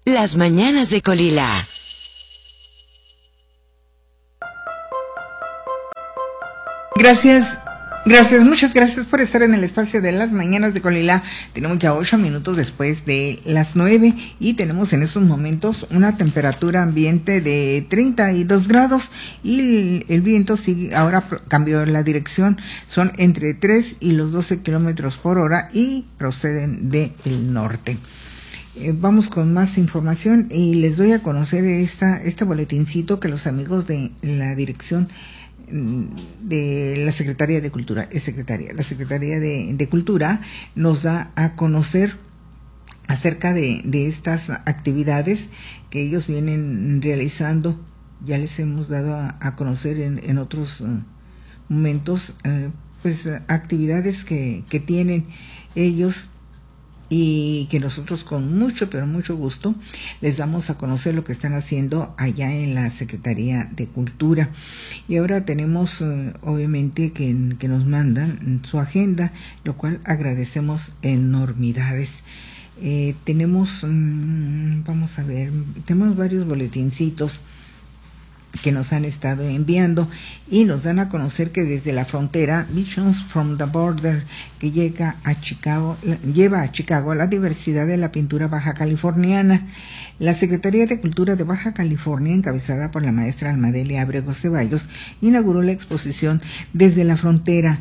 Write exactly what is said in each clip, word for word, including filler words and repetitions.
Las mañanas de Colila. Gracias, gracias, muchas gracias por estar en el espacio de las mañanas de Colila. Tenemos ya ocho minutos después de las nueve y tenemos en estos momentos una temperatura ambiente de treinta y dos grados y el, el viento sigue, ahora cambió la dirección, son entre tres y los doce kilómetros por hora y proceden del norte. Eh, vamos con más información y les doy a conocer esta, este boletincito que los amigos de la dirección de la Secretaría de Cultura, es secretaria, la Secretaría de, de Cultura nos da a conocer acerca de, de estas actividades que ellos vienen realizando. Ya les hemos dado a, a conocer en, en otros uh, momentos, uh, pues uh, actividades que, que tienen ellos y que nosotros con mucho, pero mucho gusto les damos a conocer lo que están haciendo allá en la Secretaría de Cultura. Y ahora tenemos, uh, obviamente, que, que nos mandan su agenda, lo cual agradecemos enormidades. Eh, tenemos, um, vamos a ver, tenemos varios boletincitos que nos han estado enviando y nos dan a conocer que desde la frontera, Visions from the Border, que llega a Chicago, lleva a Chicago la diversidad de la pintura baja californiana. La Secretaría de Cultura de Baja California, encabezada por la maestra Almadelia Abrego Ceballos, inauguró la exposición Desde la Frontera,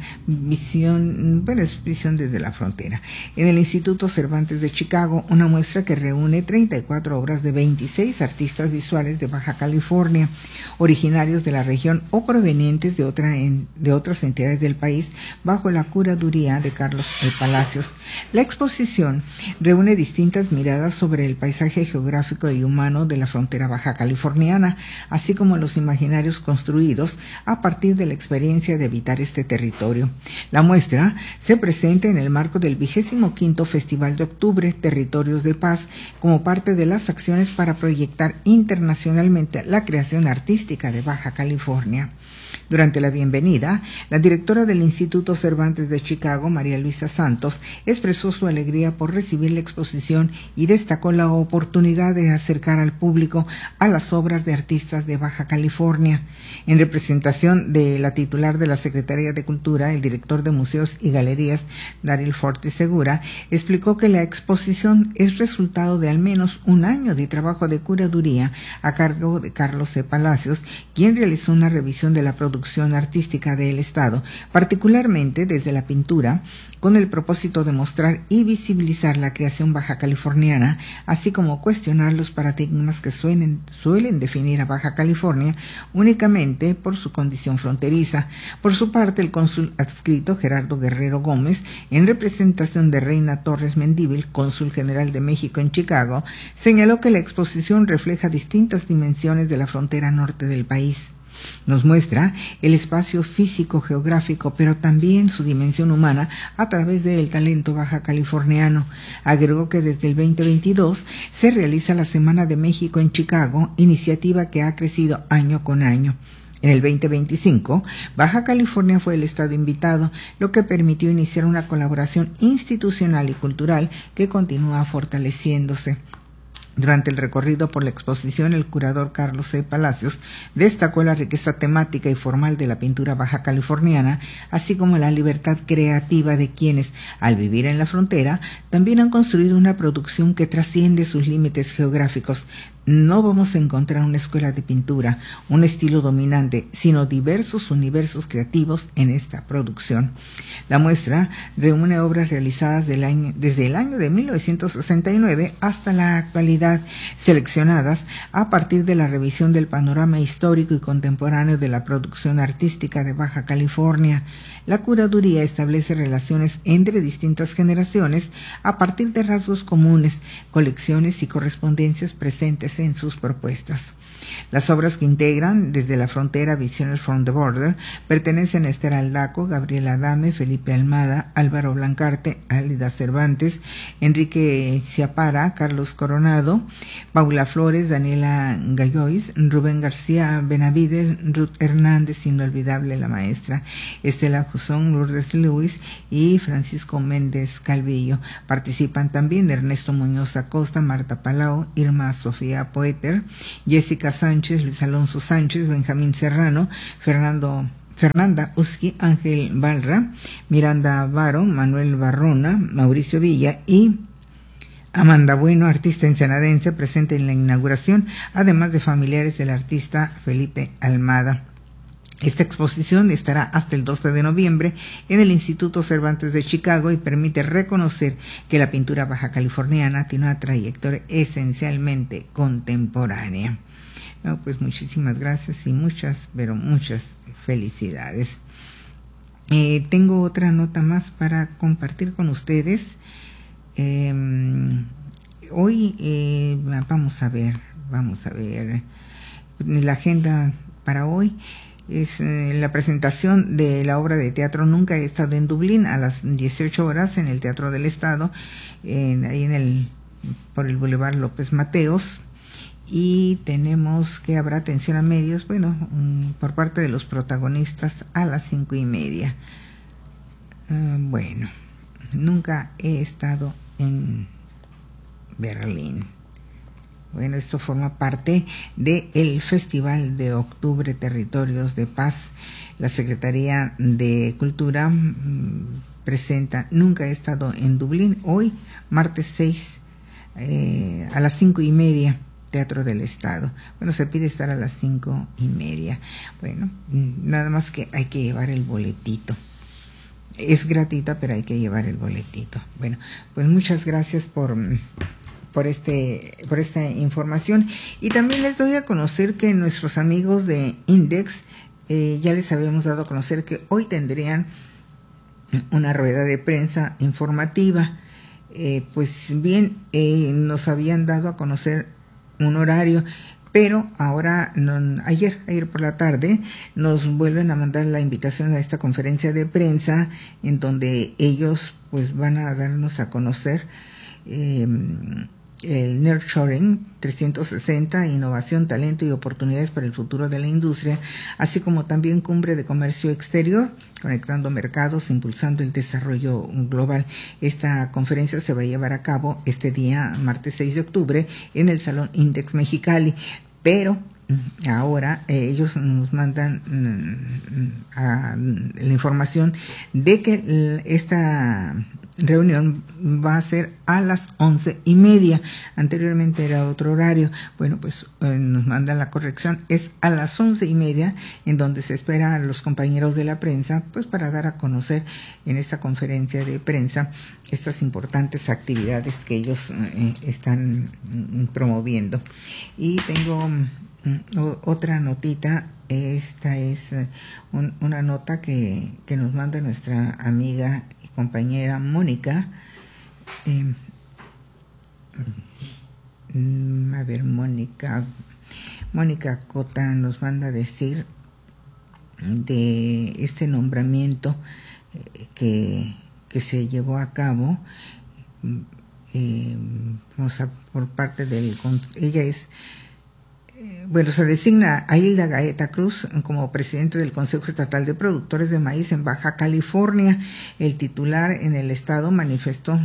visión, bueno, es visión desde la frontera, en el Instituto Cervantes de Chicago, una muestra que reúne treinta y cuatro obras de veintiséis artistas visuales de Baja California, originarios de la región o provenientes de, otra en, de otras entidades del país, bajo la curaduría de Carlos E. Palacios. La exposición reúne distintas miradas sobre el paisaje geográfico y humano de la frontera baja californiana, así como los imaginarios construidos a partir de la experiencia de habitar este territorio. La muestra se presenta en el marco del vigésimo quinto Festival de Octubre, Territorios de Paz, como parte de las acciones para proyectar internacionalmente la creación artística de Baja California. Durante la bienvenida, la directora del Instituto Cervantes de Chicago, María Luisa Santos, expresó su alegría por recibir la exposición y destacó la oportunidad de acercar al público a las obras de artistas de Baja California. En representación de la titular de la Secretaría de Cultura, el director de Museos y Galerías, Daryl Forte Segura, explicó que la exposición es resultado de al menos un año de trabajo de curaduría a cargo de Carlos E. Palacios, quien realizó una revisión de la producción artística del Estado, particularmente desde la pintura, con el propósito de mostrar y visibilizar la creación baja californiana, así como cuestionar los paradigmas que suelen, suelen definir a Baja California únicamente por su condición fronteriza. Por su parte, el cónsul adscrito Gerardo Guerrero Gómez, en representación de Reina Torres Mendívil, cónsul general de México en Chicago, señaló que la exposición refleja distintas dimensiones de la frontera norte del país. Nos muestra el espacio físico geográfico, pero también su dimensión humana a través del talento baja californiano. Agregó que desde el veinte veintidós se realiza la Semana de México en Chicago, iniciativa que ha crecido año con año. En el veinte veinticinco, Baja California fue el estado invitado, lo que permitió iniciar una colaboración institucional y cultural que continúa fortaleciéndose. Durante el recorrido por la exposición, el curador Carlos E. Palacios destacó la riqueza temática y formal de la pintura baja californiana, así como la libertad creativa de quienes, al vivir en la frontera, también han construido una producción que trasciende sus límites geográficos. No vamos a encontrar una escuela de pintura, un estilo dominante, sino diversos universos creativos en esta producción. La muestra reúne obras realizadas del año, desde el año de mil novecientos sesenta y nueve hasta la actualidad, seleccionadas a partir de la revisión del panorama histórico y contemporáneo de la producción artística de Baja California. La curaduría establece relaciones entre distintas generaciones a partir de rasgos comunes, colecciones y correspondencias presentes centrarse en sus propuestas. Las obras que integran Desde la Frontera, Visiones from the Border pertenecen a Esther Aldaco, Gabriela Adame, Felipe Almada, Álvaro Blancarte, Álida Cervantes, Enrique Ciapara, Carlos Coronado, Paula Flores, Daniela Gallois, Rubén García Benavides, Ruth Hernández, inolvidable la maestra, Estela Juzón, Lourdes Lewis y Francisco Méndez Calvillo. Participan también Ernesto Muñoz Acosta, Marta Palau, Irma Sofía Poeter, Jessica Sánchez, Luis Alonso Sánchez, Benjamín Serrano, Fernando Fernanda Uski, Ángel Balra, Miranda Varo, Manuel Barrona, Mauricio Villa y Amanda Bueno, artista ensenadense, presente en la inauguración, además de familiares del artista Felipe Almada. Esta exposición estará hasta el doce de noviembre en el Instituto Cervantes de Chicago y permite reconocer que la pintura baja californiana tiene una trayectoria esencialmente contemporánea. No, pues muchísimas gracias y muchas, pero muchas felicidades. Eh, tengo otra nota más para compartir con ustedes. Eh, hoy eh, vamos a ver, vamos a ver la agenda para hoy. Es eh, la presentación de la obra de teatro Nunca he estado en Dublín a las dieciocho horas en el Teatro del Estado, en, ahí en el por el Boulevard López Mateos. Y tenemos que habrá atención a medios, bueno, um, por parte de los protagonistas a las cinco y media. Uh, bueno, nunca he estado en Berlín. Bueno, esto forma parte del Festival de Octubre Territorios de Paz. La Secretaría de Cultura mmm, presenta Nunca he estado en Dublín, hoy, martes seis, eh, a las cinco y media. Teatro del Estado. Bueno, se pide estar a las cinco y media. Bueno, nada más que hay que llevar el boletito. Es gratuita, pero hay que llevar el boletito. Bueno, pues muchas gracias por, por, este, por esta información. Y también les doy a conocer que nuestros amigos de Index, eh, ya les habíamos dado a conocer que hoy tendrían una rueda de prensa informativa. Eh, pues bien, eh, nos habían dado a conocer un horario, pero ahora, no, ayer, ayer por la tarde, nos vuelven a mandar la invitación a esta conferencia de prensa en donde ellos pues van a darnos a conocer eh, el Nurturing trescientos sesenta, innovación, talento y oportunidades para el futuro de la industria, así como también Cumbre de Comercio Exterior, conectando mercados, impulsando el desarrollo global. Esta conferencia se va a llevar a cabo este día, martes seis de octubre, en el Salón Index Mexicali, pero ahora eh, ellos nos mandan mm, a, la información de que esta reunión va a ser a las once y media. Anteriormente era otro horario. Bueno, pues eh, nos mandan la corrección. Es a las once y media, en donde se espera a los compañeros de la prensa, pues para dar a conocer en esta conferencia de prensa estas importantes actividades que ellos eh, están mm, promoviendo. Y tengo mm, o, otra notita. Esta es uh, un, una nota que, que nos manda nuestra amiga y compañera Mónica. Eh, mm, a ver, Mónica, Mónica Cota nos manda a decir de este nombramiento eh, que, que se llevó a cabo eh, vamos a, por parte del... Ella es... Bueno, se designa a Hilda Gaeta Cruz como presidente del Consejo Estatal de Productores de Maíz en Baja California. El titular en el estado manifestó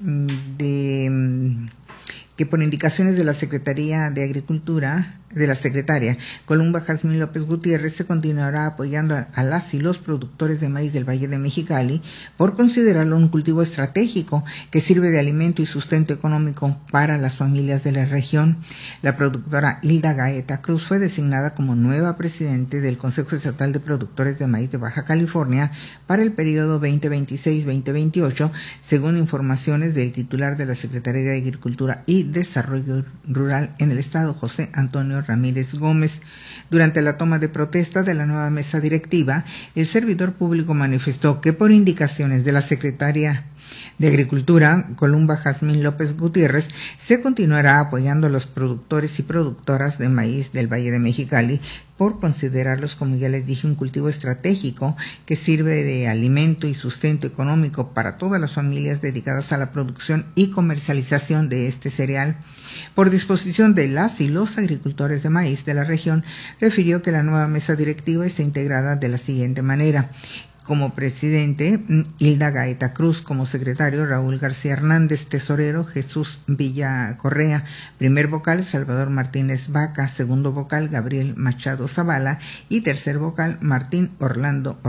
de que por indicaciones de la Secretaría de Agricultura, de la secretaria Columba Jazmín López Gutiérrez, se continuará apoyando a, a las y los productores de maíz del Valle de Mexicali por considerarlo un cultivo estratégico que sirve de alimento y sustento económico para las familias de la región. La productora Hilda Gaeta Cruz fue designada como nueva presidente del Consejo Estatal de Productores de Maíz de Baja California para el periodo veinte veintiséis veinte veintiocho, según informaciones del titular de la Secretaría de Agricultura y Desarrollo Rural en el estado, José Antonio Ramírez Gómez. Durante la toma de protesta de la nueva mesa directiva, el servidor público manifestó que por indicaciones de la secretaria de Agricultura, Columba Jazmín López Gutiérrez, se continuará apoyando a los productores y productoras de maíz del Valle de Mexicali por considerarlos, como ya les dije, un cultivo estratégico que sirve de alimento y sustento económico para todas las familias dedicadas a la producción y comercialización de este cereal. Por disposición de las y los agricultores de maíz de la región, refirió que la nueva mesa directiva está integrada de la siguiente manera: como presidente, Hilda Gaeta Cruz; como secretario, Raúl García Hernández; tesorero, Jesús Villa Correa; primer vocal, Salvador Martínez Vaca; segundo vocal, Gabriel Machado Zavala; y tercer vocal, Martín Orlando